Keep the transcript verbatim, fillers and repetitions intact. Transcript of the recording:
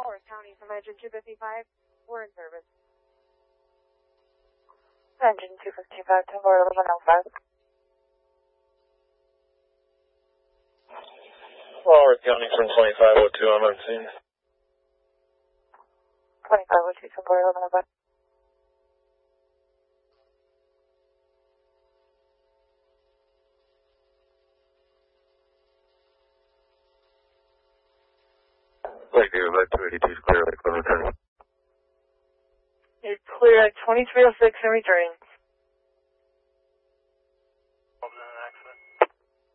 Walworth County from engine two fifty-five. We're in service. Engine two fifty-five, Timber eleven oh five. Walworth County from twenty-five oh two, I'm on scene. twenty-five oh two, Timber eleven oh five. Lakeview, Light two eighty-two, clear, Lake Clear, return. It's clear at twenty-three oh six and returning.